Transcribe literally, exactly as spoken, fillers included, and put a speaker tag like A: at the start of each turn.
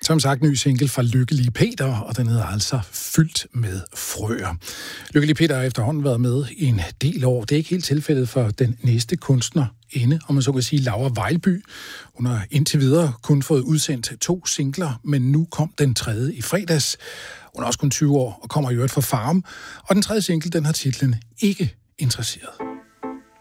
A: Som sagt, ny single fra Lykkelig Peter, og den hedder altså Fyldt med frøer. Lykkelig Peter har efterhånden været med i en del år. Det er ikke helt tilfældet for den næste kunstner inde, om man så kan sige Laura Vejlby. Hun har indtil videre kun fået udsendt to singler, men nu kom den tredje i fredags. Hun er også kun tyve år og kommer i øvrigt fra Farum. Og den tredje single, den har titlen Ikke interesseret.